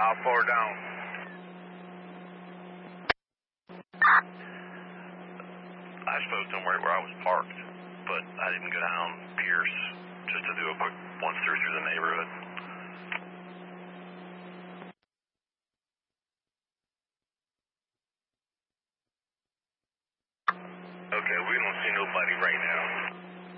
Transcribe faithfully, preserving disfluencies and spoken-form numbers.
How far down? I suppose somewhere where I was parked, but I didn't go down Pierce just to do a quick once through through the neighborhood. Okay, we don't see nobody right now.